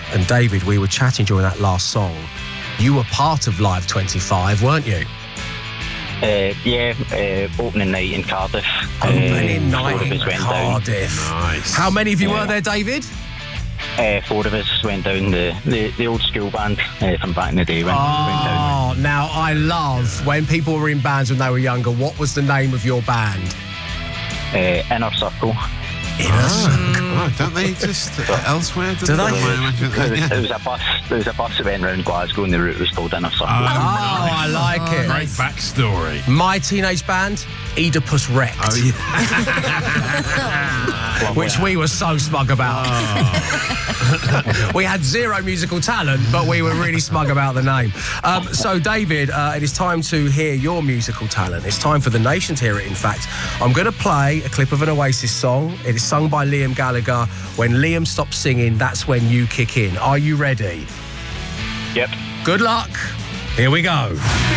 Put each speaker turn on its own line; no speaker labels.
And David, we were chatting during that last song. You were part of Live 25, weren't you?
Opening night in Cardiff.
Opening night in
went
Cardiff.
Down. Nice.
How many of you were there, David?
4 of us went down. The old school band from back in the day went down.
Oh, now I love when people were in bands when they were younger. What was the name of your band?
Inner Circle.
Oh, don't they exist elsewhere?
Do they?
There was a bus that went around Glasgow and the route was called Inner Circle.
I like it.
Great backstory.
My teenage band, Oedipus Rex.
Oh, yeah.
Which we were so smug about. We had zero musical talent, but we were really smug about the name. So, David, it is time to hear your musical talent. It's time for the nation to hear it, in fact. I'm going to play a clip of an Oasis song. It is sung by Liam Gallagher. When Liam stops singing, that's when you kick in. Are you ready?
Yep.
Good luck. Here we go.